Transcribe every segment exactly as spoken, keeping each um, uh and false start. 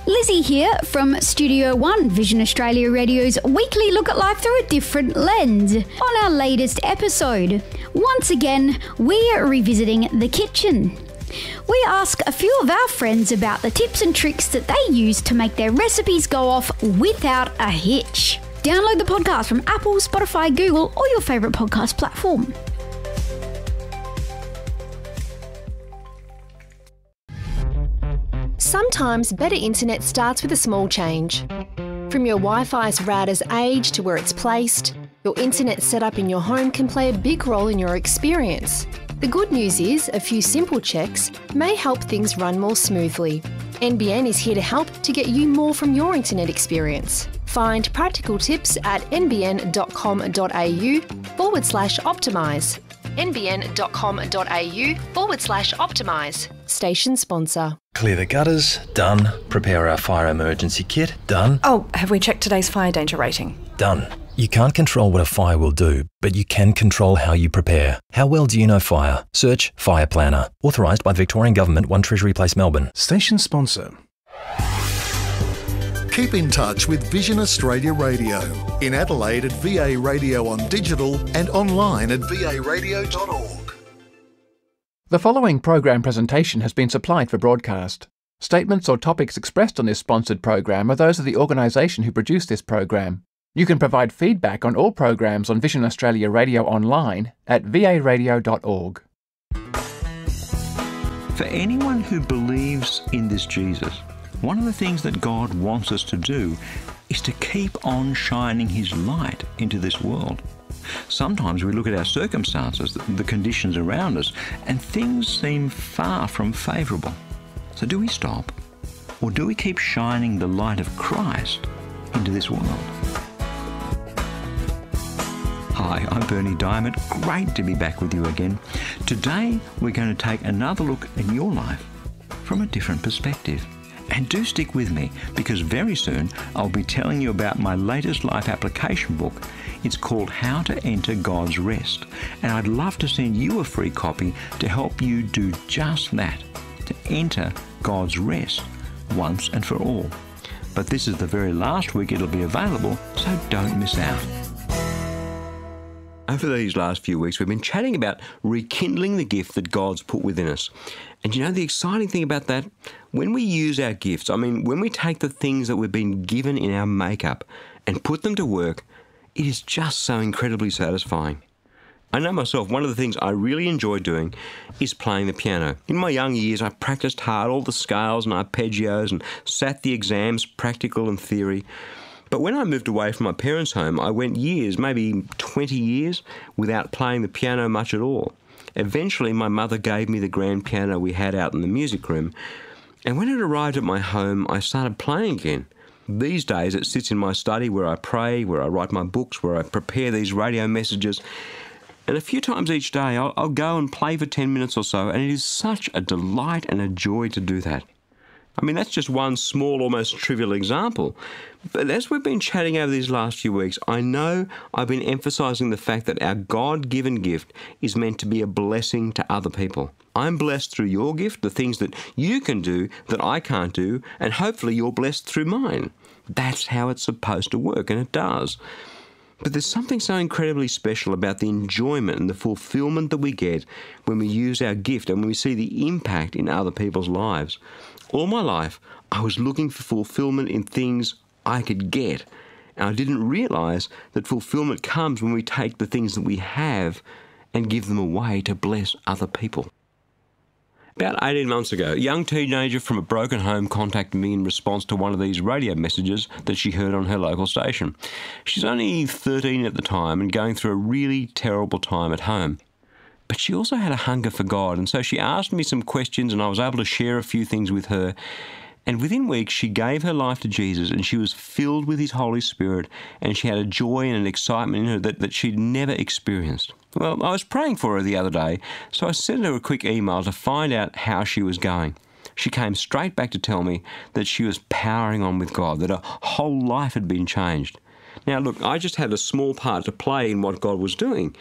Lizzie here from Studio One, Vision Australia Radio's weekly look at life through a different lens. On our latest episode, once again, we're revisiting the kitchen. We ask a few of our friends about the tips and tricks that they use to make their recipes go off without a hitch. Download the podcast from Apple, Spotify, Google, or your favourite podcast platform. Sometimes better internet starts with a small change. From your Wi-Fi's router's age to where it's placed, your internet setup in your home can play a big role in your experience. The good news is a few simple checks may help things run more smoothly. N B N is here to help to get you more from your internet experience. Find practical tips at nbn.com.au forward slash optimise. nbn.com.au forward slash optimise. Station sponsor. Clear the gutters, done. Prepare our fire emergency kit, done. Oh, have we checked today's fire danger rating? Done. You can't control what a fire will do, but you can control how you prepare. How well do you know fire? Search Fire Planner. Authorised by the Victorian Government, one Treasury Place, Melbourne. Station sponsor. Keep in touch with Vision Australia Radio. In Adelaide at V A Radio on digital and online at v a radio dot org. The following program presentation has been supplied for broadcast. Statements or topics expressed on this sponsored program are those of the organisation who produced this program. You can provide feedback on all programs on Vision Australia Radio online at v a radio dot org. For anyone who believes in this Jesus, one of the things that God wants us to do is to keep on shining His light into this world. Sometimes we look at our circumstances, the conditions around us, and things seem far from favourable. So do we stop? Or do we keep shining the light of Christ into this world? Hi, I'm Bernie Diamond. Great to be back with you again. Today we're going to take another look in your life from a different perspective. And do stick with me, because very soon I'll be telling you about my latest life application book. It's called How to Enter God's Rest, and I'd love to send you a free copy to help you do just that, to enter God's rest once and for all. But this is the very last week it'll be available, so don't miss out. Over these last few weeks, we've been chatting about rekindling the gift that God's put within us. And you know, the exciting thing about that, when we use our gifts, I mean, when we take the things that we've been given in our makeup and put them to work, it is just so incredibly satisfying. I know myself, one of the things I really enjoy doing is playing the piano. In my young years, I practiced hard all the scales and arpeggios and sat the exams, practical and theory. But when I moved away from my parents' home, I went years, maybe twenty years, without playing the piano much at all. Eventually, my mother gave me the grand piano we had out in the music room, and when it arrived at my home, I started playing again. These days, it sits in my study where I pray, where I write my books, where I prepare these radio messages, and a few times each day, I'll, I'll go and play for ten minutes or so, and it is such a delight and a joy to do that. I mean, that's just one small, almost trivial example. But as we've been chatting over these last few weeks, I know I've been emphasising the fact that our God-given gift is meant to be a blessing to other people. I'm blessed through your gift, the things that you can do that I can't do, and hopefully you're blessed through mine. That's how it's supposed to work, and it does. But there's something so incredibly special about the enjoyment and the fulfilment that we get when we use our gift and when we see the impact in other people's lives. All my life, I was looking for fulfilment in things I could get, and I didn't realise that fulfilment comes when we take the things that we have and give them away to bless other people. About eighteen months ago, a young teenager from a broken home contacted me in response to one of these radio messages that she heard on her local station. She's only thirteen at the time and going through a really terrible time at home. But she also had a hunger for God, and so she asked me some questions and I was able to share a few things with her. And within weeks, she gave her life to Jesus and she was filled with His Holy Spirit, and she had a joy and an excitement in her that, that she'd never experienced. Well, I was praying for her the other day, so I sent her a quick email to find out how she was going. She came straight back to tell me that she was powering on with God, that her whole life had been changed. Now, look, I just had a small part to play in what God was doing,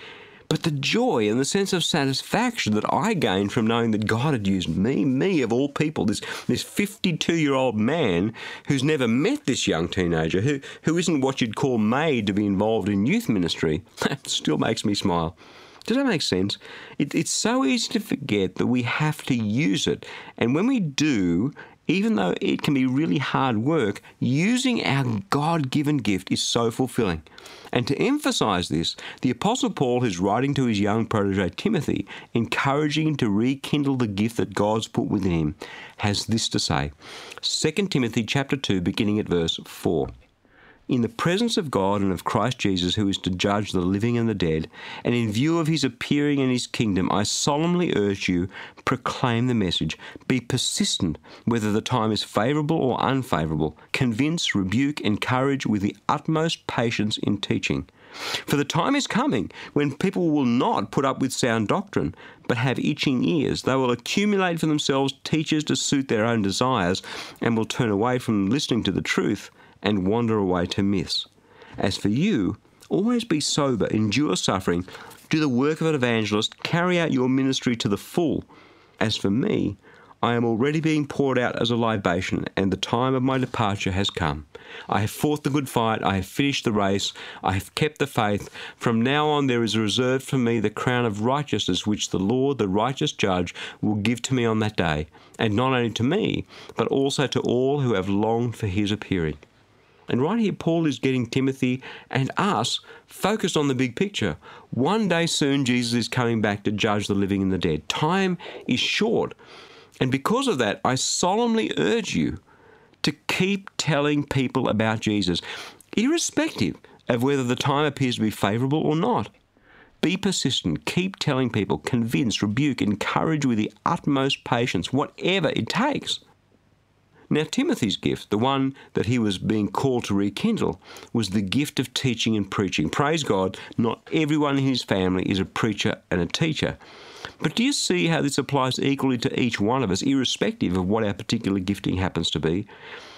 But the joy and the sense of satisfaction that I gained from knowing that God had used me, me of all people, this this fifty-two-year-old man who's never met this young teenager, who, who isn't what you'd call made to be involved in youth ministry, that still makes me smile. Does that make sense? It, it's so easy to forget that we have to use it. And when we do, even though it can be really hard work, using our God-given gift is so fulfilling. And to emphasise this, the Apostle Paul is writing to his young protege Timothy, encouraging him to rekindle the gift that God's put within him, has this to say. Second Timothy chapter two, beginning at verse four. In the presence of God and of Christ Jesus, who is to judge the living and the dead, and in view of his appearing in his kingdom, I solemnly urge you, proclaim the message. Be persistent, whether the time is favourable or unfavourable. Convince, rebuke, encourage with the utmost patience in teaching. For the time is coming when people will not put up with sound doctrine, but have itching ears. They will accumulate for themselves teachers to suit their own desires, and will turn away from listening to the truth and wander away to myths. As for you, always be sober, endure suffering, do the work of an evangelist, carry out your ministry to the full. As for me, I am already being poured out as a libation, and the time of my departure has come. I have fought the good fight, I have finished the race, I have kept the faith. From now on there is reserved for me the crown of righteousness, which the Lord, the righteous judge, will give to me on that day, and not only to me, but also to all who have longed for his appearing. And right here, Paul is getting Timothy and us focused on the big picture. One day soon, Jesus is coming back to judge the living and the dead. Time is short. And because of that, I solemnly urge you to keep telling people about Jesus, irrespective of whether the time appears to be favourable or not. Be persistent. Keep telling people. Convince, rebuke, encourage with the utmost patience, whatever it takes. Now, Timothy's gift, the one that he was being called to rekindle, was the gift of teaching and preaching. Praise God, not everyone in his family is a preacher and a teacher. But do you see how this applies equally to each one of us, irrespective of what our particular gifting happens to be?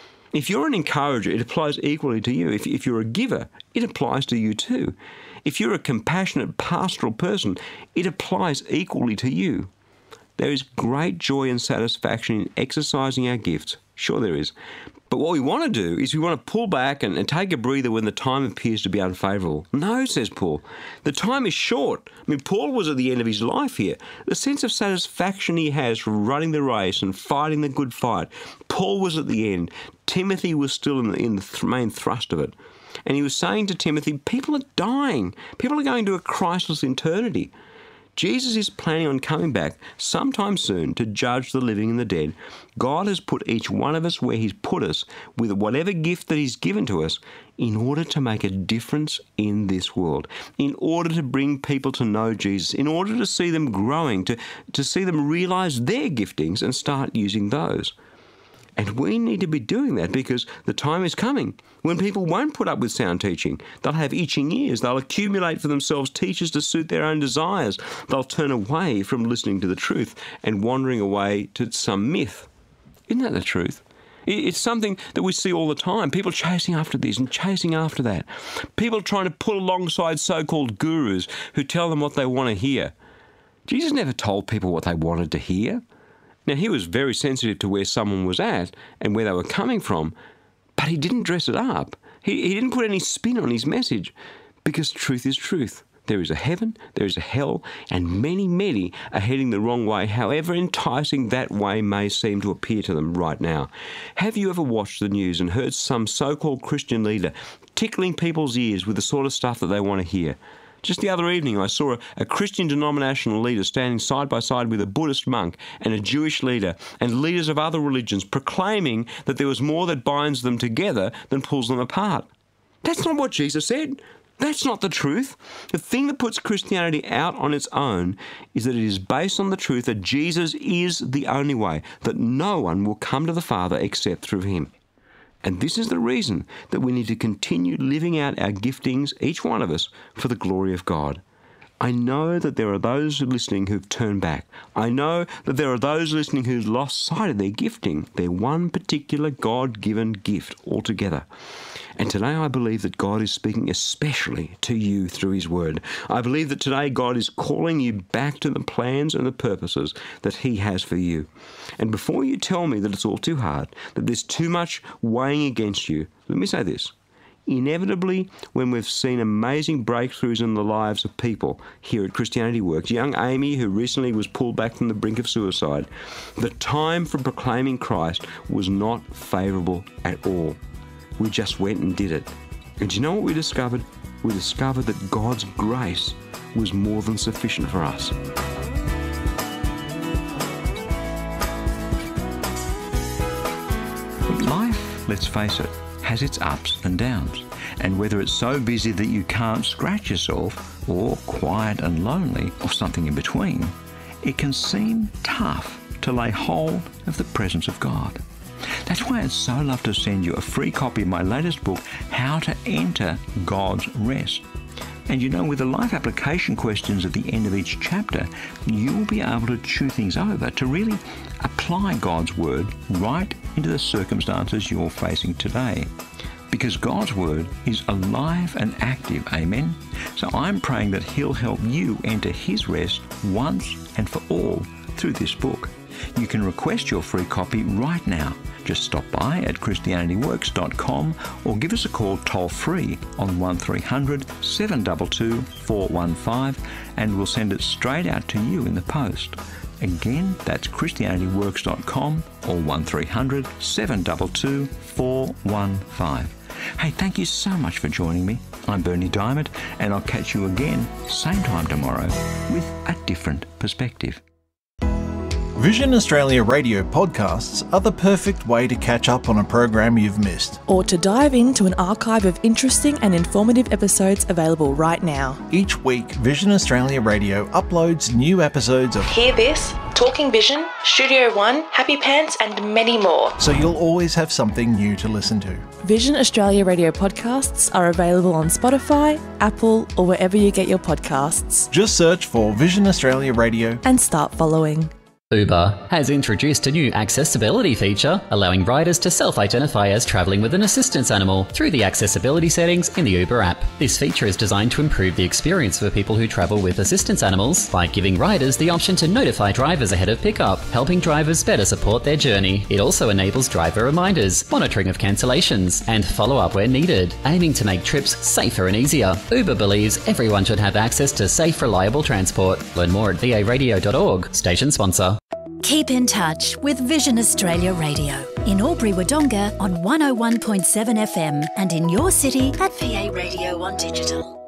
If you're an encourager, it applies equally to you. If, if you're a giver, it applies to you too. If you're a compassionate pastoral person, it applies equally to you. There is great joy and satisfaction in exercising our gifts. Sure there is. But what we want to do is we want to pull back and, and take a breather when the time appears to be unfavourable. No, says Paul. The time is short. I mean, Paul was at the end of his life here. The sense of satisfaction he has from running the race and fighting the good fight. Paul was at the end. Timothy was still in the, in the th- main thrust of it. And he was saying to Timothy, people are dying. People are going to a Christless eternity. Jesus is planning on coming back sometime soon to judge the living and the dead. God has put each one of us where he's put us with whatever gift that he's given to us in order to make a difference in this world, in order to bring people to know Jesus, in order to see them growing, to, to see them realize their giftings and start using those. And we need to be doing that because the time is coming when people won't put up with sound teaching. They'll have itching ears. They'll accumulate for themselves teachers to suit their own desires. They'll turn away from listening to the truth and wandering away to some myth. Isn't that the truth? It's something that we see all the time. People chasing after this and chasing after that. People trying to pull alongside so-called gurus who tell them what they want to hear. Jesus never told people what they wanted to hear. Now, he was very sensitive to where someone was at and where they were coming from, but he didn't dress it up. He, he didn't put any spin on his message because truth is truth. There is a heaven, there is a hell, and many, many are heading the wrong way, however enticing that way may seem to appear to them right now. Have you ever watched the news and heard some so-called Christian leader tickling people's ears with the sort of stuff that they want to hear? Just the other evening, I saw a, a Christian denominational leader standing side by side with a Buddhist monk and a Jewish leader and leaders of other religions proclaiming that there was more that binds them together than pulls them apart. That's not what Jesus said. That's not the truth. The thing that puts Christianity out on its own is that it is based on the truth that Jesus is the only way, that no one will come to the Father except through him. And this is the reason that we need to continue living out our giftings, each one of us, for the glory of God. I know that there are those listening who've turned back. I know that there are those listening who've lost sight of their gifting, their one particular God-given gift altogether. And today I believe that God is speaking especially to you through His Word. I believe that today God is calling you back to the plans and the purposes that He has for you. And before you tell me that it's all too hard, that there's too much weighing against you, let me say this. Inevitably, when we've seen amazing breakthroughs in the lives of people here at Christianity Works, young Amy, who recently was pulled back from the brink of suicide, the time for proclaiming Christ was not favourable at all. We just went and did it. And do you know what we discovered? We discovered that God's grace was more than sufficient for us. Life, let's face it, has its ups and downs. And whether it's so busy that you can't scratch yourself, or quiet and lonely, or something in between, it can seem tough to lay hold of the presence of God. That's why I'd so love to send you a free copy of my latest book, How to Enter God's Rest. And you know, with the life application questions at the end of each chapter, you will be able to chew things over to really apply God's Word right into the circumstances you're facing today. Because God's Word is alive and active, amen? So I'm praying that He'll help you enter His rest once and for all through this book. You can request your free copy right now. Just stop by at christianity works dot com or give us a call toll-free on one three hundred, seven two two, four one five and we'll send it straight out to you in the post. Again, that's christianity works dot com or one three hundred, seven two two, four one five. Hey, thank you so much for joining me. I'm Bernie Diamond, and I'll catch you again, same time tomorrow, with a different perspective. Vision Australia radio podcasts are the perfect way to catch up on a program you've missed. Or to dive into an archive of interesting and informative episodes available right now. Each week, Vision Australia Radio uploads new episodes of Hear This, Talking Vision, Studio One, Happy Pants and many more. So you'll always have something new to listen to. Vision Australia radio podcasts are available on Spotify, Apple or wherever you get your podcasts. Just search for Vision Australia Radio and start following. Uber has introduced a new accessibility feature, allowing riders to self-identify as travelling with an assistance animal through the accessibility settings in the Uber app. This feature is designed to improve the experience for people who travel with assistance animals by giving riders the option to notify drivers ahead of pickup, helping drivers better support their journey. It also enables driver reminders, monitoring of cancellations, and follow-up where needed, aiming to make trips safer and easier. Uber believes everyone should have access to safe, reliable transport. Learn more at v a radio dot org. Station sponsor. Keep in touch with Vision Australia Radio in Albury-Wodonga on one oh one point seven F M and in your city at V A Radio on Digital.